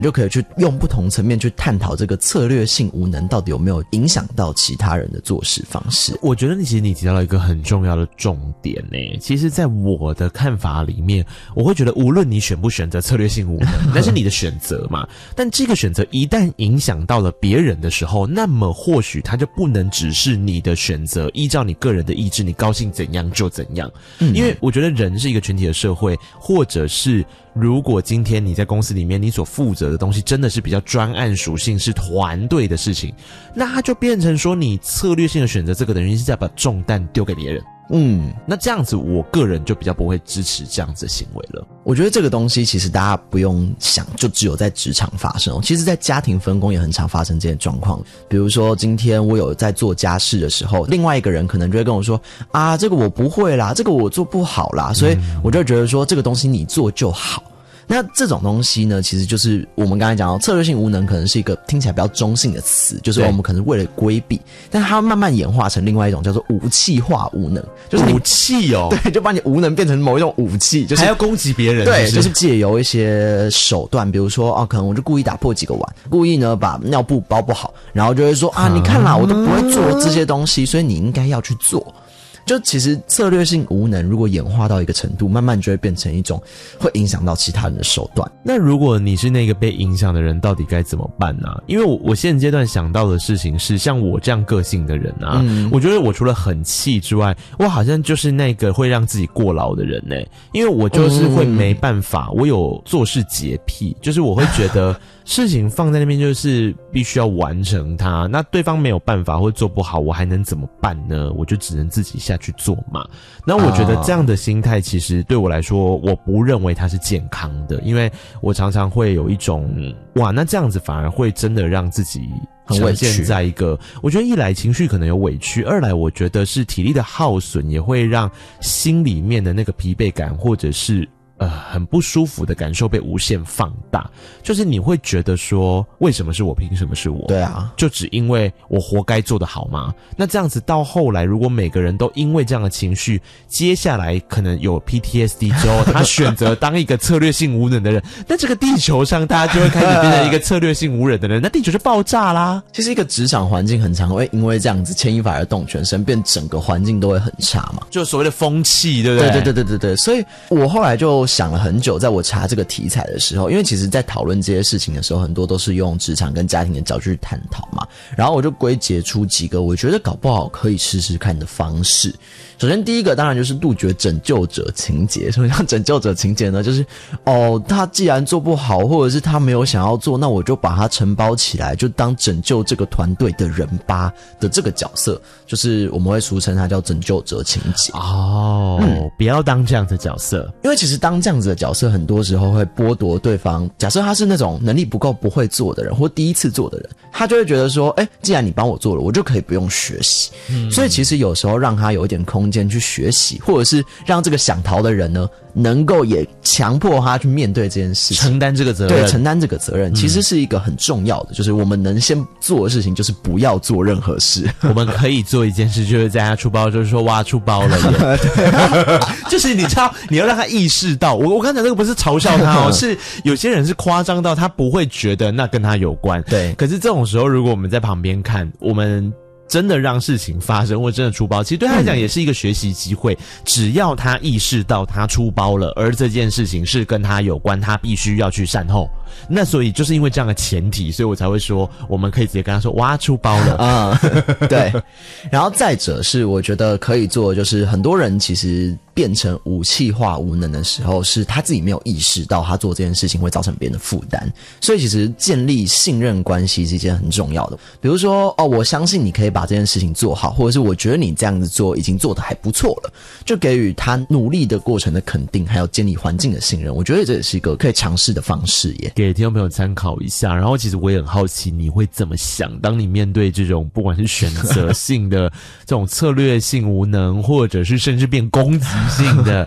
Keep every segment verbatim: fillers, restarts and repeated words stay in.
你就可以去用不同层面去探讨这个策略性无能到底有没有影响到其他人的做事方式。 我觉得你其实你提到了一个很重要的重点耶，其实在我的看法里面，我会觉得无论你选不选择策略性无能，那是你的选择嘛，但这个选择一旦影响到了别人的时候，那么或许它就不能只是你的选择，依照你个人的意志，你高兴怎样就怎样。嗯，因为我觉得人是一个群体的社会，或者是如果今天你在公司里面你所负责的东西真的是比较专案属性，是团队的事情，那它就变成说你策略性的选择这个等于是在把重担丢给别人。嗯，那这样子我个人就比较不会支持这样子的行为了。 我觉得这个东西其实大家不用想就只有在职场发生哦，其实在家庭分工也很常发生这些状况。比如说今天我有在做家事的时候，另外一个人可能就会跟我说啊，这个我不会啦，这个我做不好啦，所以我就觉得说这个东西你做就好。那这种东西呢，其实就是我们刚才讲到策略性无能可能是一个听起来比较中性的词，就是我们可能为了规避，但它慢慢演化成另外一种叫做武器化无能，就是武器哦， 对，就把你无能变成某一种武器，就是还要攻击别人， 对， 是不是？ 就是借由一些手段，比如说哦，可能我就故意打破几个碗，故意呢把尿布包不好，然后就会说啊，你看啦，我都不会做这些东西，所以你应该要去做。就其实策略性无能如果演化到一个程度，慢慢就会变成一种会影响到其他人的手段。 那如果你是那个被影响的人，到底该怎么办呢、啊？因为我我现阶段想到的事情是，像我这样个性的人啊，嗯、我觉得我除了很气之外，我好像就是那个会让自己过劳的人呢、欸。因为我就是会没办法，嗯、我有做事洁癖，就是我会觉得事情放在那边就是必须要完成它，那对方没有办法或做不好，我还能怎么办呢？我就只能自己下去做嘛。那我觉得这样的心态其实对我来说，我不认为它是健康的，因为我常常会有一种哇，那这样子反而会真的让自己呈现在一个，我觉得一来情绪可能有委屈，二来我觉得是体力的耗损，也会让心里面的那个疲惫感或者是呃，很不舒服的感受被无限放大，就是你会觉得说，为什么是我，凭什么是我？ 对啊， 就只因为我活该做得好吗？那这样子到后来，如果每个人都因为这样的情绪，接下来可能有 P T S D 之后，他选择当一个策略性无能的人，那这个地球上大家就会开始变成一个策略性无能的人，那地球就爆炸啦。 其实一个职场环境很常会因为这样子牵一发而动全身，变整个环境都会很差嘛， 就所谓的风气，对不对？ 对对对对对对，所以我后来就想了很久，在我查这个题材的时候，因为其实在讨论这些事情的时候，很多都是用职场跟家庭的角度去探讨嘛，然后我就归结出几个我觉得搞不好可以试试看的方式。首先第一个当然就是杜绝拯救者情节。什么叫拯救者情节呢？就是哦，他既然做不好，或者是他没有想要做，那我就把他承包起来，就当拯救这个团队的人吧的这个角色，就是我们会俗称他叫拯救者情节。 哦、嗯，不要当这样的角色， 因为其实当这样子的角色，很多时候会剥夺对方。假设他是那种能力不够、不会做的人，或第一次做的人，他就会觉得说，哎，既然你帮我做了，我就可以不用学习。嗯、所以其实有时候让他有一点空间去学习，或者是让这个想逃的人呢，能够也强迫他去面对这件事情， 承担这个责任。 对，承担这个责任，其实是一个很重要的。就是我们能先做的事情，就是不要做任何事。 我们可以做一件事，就是在他出包，就是说哇，出包了耶。就是你知道，你要让他意识到，我我刚才讲这个不是嘲笑他哦，是有些人是夸张到他不会觉得那跟他有关。 对， 可是这种时候，如果我们在旁边看，我们真的让事情发生，或真的出包，其实对他来讲也是一个学习机会。只要他意识到他出包了，而这件事情是跟他有关，他必须要去善后。那所以就是因为这样的前提，所以我才会说，我们可以直接跟他说，哇，出包了啊、 嗯！对。然后再者是，我觉得可以做的就是，很多人其实变成武器化无能的时候，是他自己没有意识到他做这件事情会造成别人的负担。所以其实建立信任关系是一件很重要的。比如说，哦，我相信你可以把这件事情做好，或者是我觉得你这样子做已经做得还不错了，就给予他努力的过程的肯定，还有建立环境的信任。我觉得这也是一个可以尝试的方式耶。 给听众朋友参考一下。然后其实我也很好奇你会怎么想，当你面对这种不管是选择性的这种策略性无能，或者是甚至变攻击性的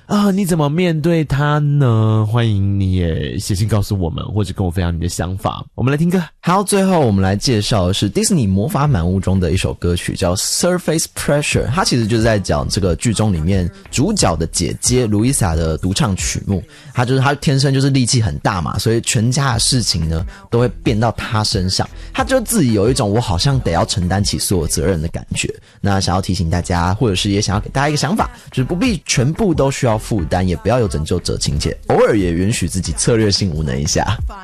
啊，你怎么面对它呢？欢迎你也写信告诉我们，或者跟我分享你的想法。我们来听歌。 好，最后我们来介绍的是迪士尼魔法满屋中的一首歌曲，叫 Surface Pressure。它其实就是在讲这个剧中里面主角的姐姐卢伊莎的独唱曲目。她就是她天生就是力气很大嘛，所以全家的事情呢都会变到她身上。她就自己有一种我好像得要承担起所有责任的感觉。那想要提醒大家，或者是也想要给大家一个想法，就是不必全部都需要负担，也不要有拯救者情节，偶尔也允许自己策略性无能一下。